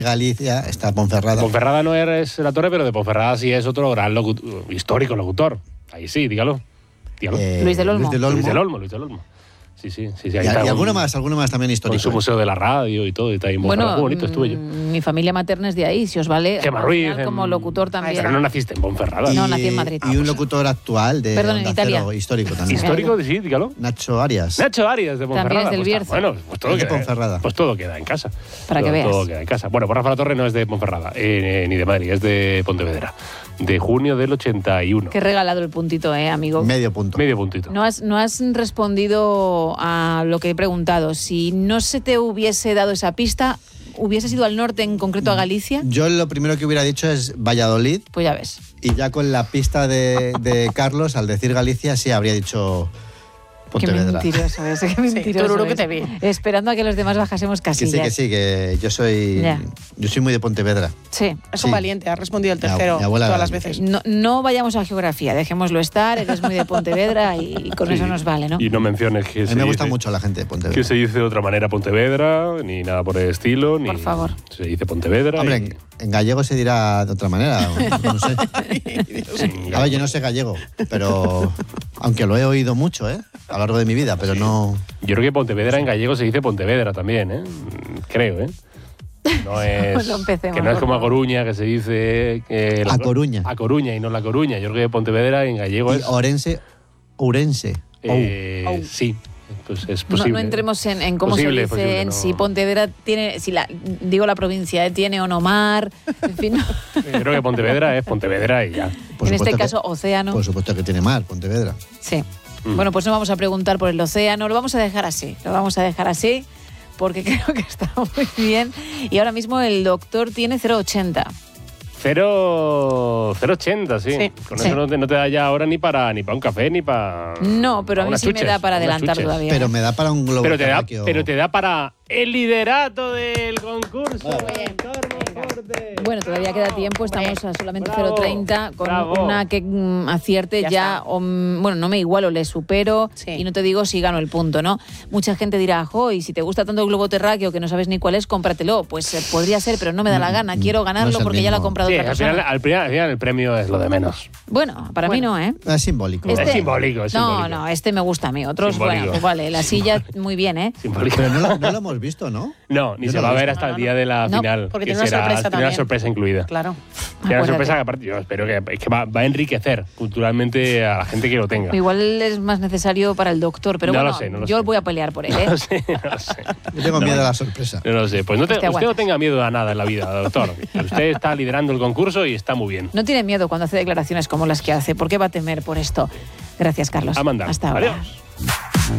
Galicia está Ponferrada. Ponferrada no es la torre, pero de Ponferrada sí es otro gran histórico locutor. Ahí sí, dígalo. Luis del Olmo. Luis del Olmo. Sí. Ahí y alguno más también histórico. Con su museo de la radio y todo. Y está ahí muy bonito, estuve yo. Mi familia materna es de ahí, si os vale. Gemma Ruiz. Como locutor también. Pero no naciste en Ponferrada. No, nací en Madrid. Y un locutor actual de Onda Italia. Cero, histórico también. Histórico, sí, dígalo. Nacho Arias. De Ponferrada. También es del Bierzo. Bueno, pues todo de Ponferrada. Pues todo queda en casa. Para que veas. Todo queda en casa. Bueno, pues Rafa La Torre no es de Ponferrada, ni de Madrid, es de Pontevedra. De junio del 81. Qué regalado el puntito, amigo. Medio puntito. No has respondido a lo que he preguntado. Si no se te hubiese dado esa pista, ¿hubieses ido al norte, en concreto a Galicia? Yo lo primero que hubiera dicho es Valladolid. Pues ya ves. Y ya con la pista de Carlos, al decir Galicia, sí habría dicho Pontevedra. Qué mentiroso es, qué mentiroso. Tururú que te vi. Esperando a que los demás bajásemos casillas. Que sí, que yo soy muy de Pontevedra. Sí. Es un valiente, has respondido el tercero todas las veces. No vayamos a geografía, dejémoslo estar, eres muy de Pontevedra y con eso nos vale, ¿no? Y no menciones que a mí me gusta mucho la gente de Pontevedra. Que se dice de otra manera Pontevedra, ni nada por el estilo. Por favor. Se dice Pontevedra. Hombre, en gallego se dirá de otra manera, no sé. A ver, yo no sé gallego, pero aunque lo he oído mucho, a lo largo de mi vida, pero no... Yo creo que Pontevedra en gallego se dice Pontevedra también, creo, No es, que no es como a Coruña, que se dice... a Coruña. A Coruña y no La Coruña. Yo creo que Pontevedra en gallego es... Ourense. Sí, pues es posible. No entremos en cómo posible, se dice, en si Pontevedra tiene... digo la provincia, tiene o no mar, en fin. Yo creo que Pontevedra es Pontevedra y ya. En este caso, océano. Por supuesto que tiene mar, Pontevedra. Sí. Bueno, pues no vamos a preguntar por el océano, lo vamos a dejar así. Porque creo que está muy bien. Y ahora mismo el doctor tiene 0,80. 0,80, sí. Con eso no te da ya ahora ni para un café, ni para... No, pero a mí sí me da para adelantar todavía. Pero me da para un globo terráqueo. Pero te da para el liderato del concurso. Bueno, todavía queda tiempo, estamos a solamente 0,30 con una que acierte ya bueno, no me igualo, le supero y no te digo si gano el punto, ¿no? Mucha gente dirá, y si te gusta tanto el globo terráqueo que no sabes ni cuál es, cómpratelo. Pues podría ser, pero no me da la gana, quiero ganarlo porque ya lo ha comprado otra persona. Al final el premio es lo de menos. Bueno, para mí no, ¿eh? Es simbólico. Es simbólico. No, este me gusta a mí. Otros, bueno, pues vale, la silla muy bien, ¿eh? Simbólico. Pero no lo hemos visto, ¿no? No, ni se va a ver hasta el día de la final. Porque tiene una sorpresa también. Una sorpresa incluida. Claro. Tiene una sorpresa que aparte yo espero que va a enriquecer culturalmente a la gente que lo tenga. Igual es más necesario para el doctor, pero no bueno, lo sé, yo voy a pelear por él, ¿eh? No lo sé. Yo tengo miedo a la sorpresa. No lo sé. Pues usted no tenga miedo a nada en la vida, doctor. Usted está liderando el concurso y está muy bien. No tiene miedo cuando hace declaraciones como las que hace. ¿Por qué va a temer por esto? Gracias, Carlos. A mandar. Hasta ahora. Adiós.